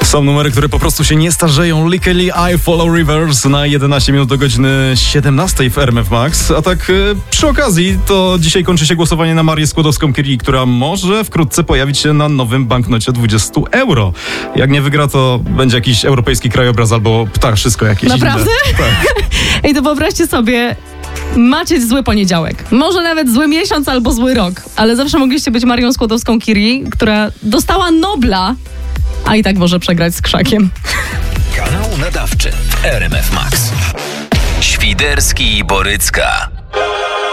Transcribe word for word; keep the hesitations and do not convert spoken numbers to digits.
Są numery, które po prostu się nie starzeją. Legally I Follow Rivers na jedenaście minut do godziny siedemnastej w R M F Max. A tak y, przy okazji, to dzisiaj kończy się głosowanie na Marię Skłodowską-Curie, która może wkrótce pojawić się na nowym banknocie dwadzieścia euro. Jak nie wygra, to będzie jakiś europejski krajobraz albo ptaszysko jakieś. Naprawdę? Inne. Tak. I to wyobraźcie sobie, macie zły poniedziałek. Może nawet zły miesiąc albo zły rok. Ale zawsze mogliście być Marią Skłodowską-Curie, która dostała Nobla, a i tak może przegrać z Krzakiem. Kanał nadawczy R M F Max. Świderski i Borycka.